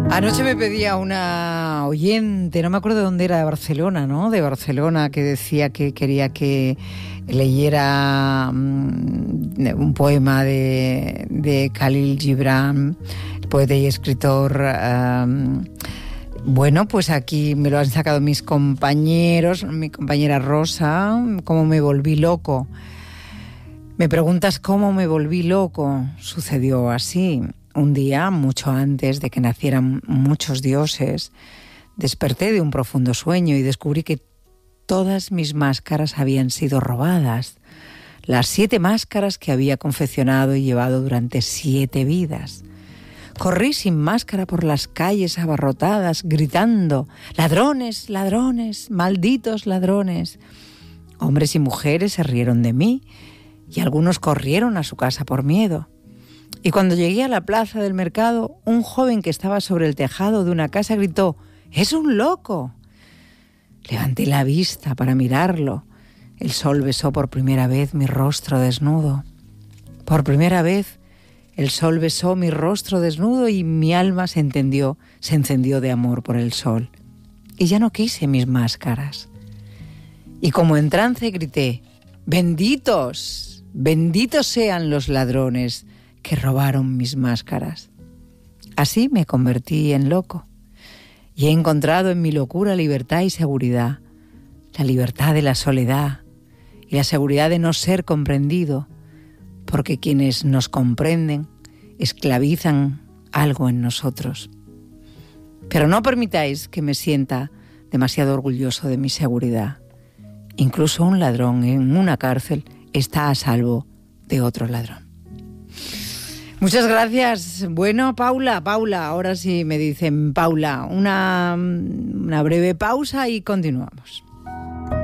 Anoche me pedía una oyente, no me acuerdo de dónde era, de Barcelona, ¿no? De Barcelona, que decía que quería que leyera un poema de Khalil Gibran, poeta y escritor. Bueno, pues aquí me lo han sacado mis compañeros, mi compañera Rosa, cómo me volví loco. Me preguntas cómo me volví loco. Sucedió así. Un día, mucho antes de que nacieran muchos dioses, desperté de un profundo sueño y descubrí que todas mis máscaras habían sido robadas. Las 7 máscaras que había confeccionado y llevado durante 7 vidas. Corrí sin máscara por las calles abarrotadas, gritando: ¡ladrones, ladrones, malditos ladrones! Hombres y mujeres se rieron de mí y algunos corrieron a su casa por miedo. Y cuando llegué a la plaza del mercado, un joven que estaba sobre el tejado de una casa gritó: ¡es un loco! Levanté la vista para mirarlo. El sol besó por primera vez mi rostro desnudo. Por primera vez, el sol besó mi rostro desnudo y mi alma se encendió de amor por el sol. Y ya no quise mis máscaras. Y como en trance grité: ¡benditos! ¡Benditos sean los ladrones que robaron mis máscaras! Así me convertí en loco y he encontrado en mi locura libertad y seguridad, la libertad de la soledad y la seguridad de no ser comprendido, porque quienes nos comprenden esclavizan algo en nosotros. Pero no permitáis que me sienta demasiado orgulloso de mi seguridad. Incluso un ladrón en una cárcel está a salvo de otro ladrón. Muchas gracias. Bueno, Paula, ahora sí me dicen Paula, una breve pausa y continuamos.